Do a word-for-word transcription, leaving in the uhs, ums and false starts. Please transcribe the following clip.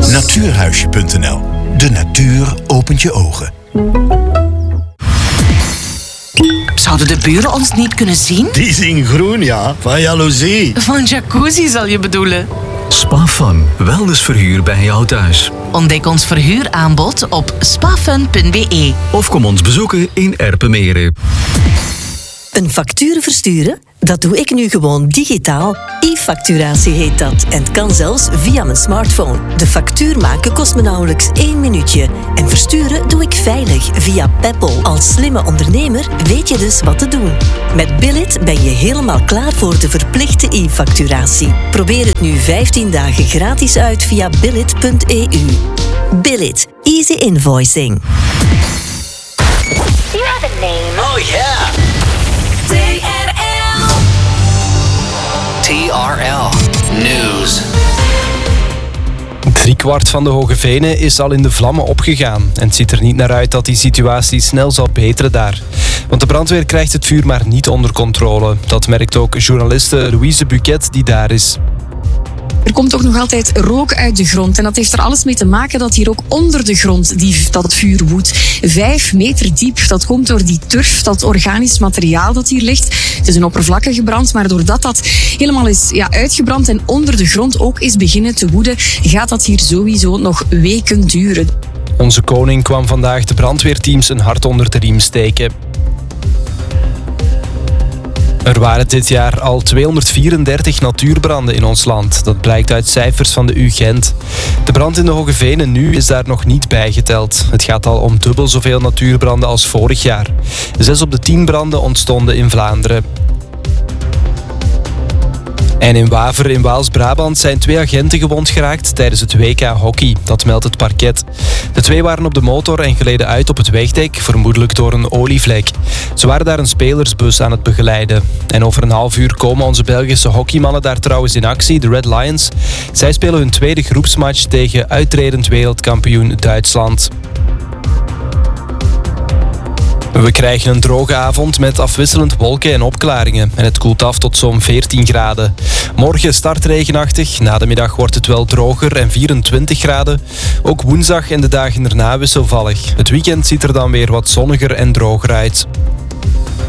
Natuurhuisje punt n l. De natuur opent je ogen. Zouden de buren ons niet kunnen zien? Die zien groen, ja. Van jaloezie. Van jacuzzi zal je bedoelen. Spafun, wellnessverhuur bij jou thuis. Ontdek ons verhuuraanbod op spafun punt b e. Of kom ons bezoeken in Erpenmeren. Een factuur versturen? Dat doe ik nu gewoon digitaal. E-facturatie heet dat en kan zelfs via mijn smartphone. De factuur maken kost me nauwelijks één minuutje. En versturen doe ik veilig via Peppol. Als slimme ondernemer weet je dus wat te doen. Met Billit ben je helemaal klaar voor de verplichte e-facturatie. Probeer het nu vijftien dagen gratis uit via billit punt e u. Billit. Easy invoicing. You have a name. Oh yeah. T R L. T R L News. Driekwart van de Hoge Venen is al in de vlammen opgegaan. En het ziet er niet naar uit dat die situatie snel zal beteren daar. Want de brandweer krijgt het vuur maar niet onder controle. Dat merkt ook journaliste Louise Buquet die daar is. Er komt toch nog altijd rook uit de grond. En dat heeft er alles mee te maken dat hier ook onder de grond die, dat vuur woedt. Vijf meter diep. Dat komt door die turf, dat organisch materiaal dat hier ligt. Het is een oppervlakkige brand, maar doordat dat helemaal is ja, uitgebrand en onder de grond ook is beginnen te woeden, gaat dat hier sowieso nog weken duren. Onze koning kwam vandaag de brandweerteams een hart onder de riem steken. Er waren dit jaar al tweehonderdvierendertig natuurbranden in ons land. Dat blijkt uit cijfers van de U Gent. De brand in de Hoge Venen nu is daar nog niet bijgeteld. Het gaat al om dubbel zoveel natuurbranden als vorig jaar. Zes op de tien branden ontstonden in Vlaanderen. En in Waver in Waals-Brabant zijn twee agenten gewond geraakt tijdens het W K hockey. Dat meldt het parket. De twee waren op de motor en gleden uit op het wegdek, vermoedelijk door een olievlek. Ze waren daar een spelersbus aan het begeleiden. En over een half uur komen onze Belgische hockeymannen daar trouwens in actie, de Red Lions. Zij spelen hun tweede groepsmatch tegen uitredend wereldkampioen Duitsland. We krijgen een droge avond met afwisselend wolken en opklaringen. En het koelt af tot zo'n veertien graden. Morgen start regenachtig. Na de middag wordt het wel droger en vierentwintig graden. Ook woensdag en de dagen erna wisselvallig. Het weekend ziet er dan weer wat zonniger en droger uit.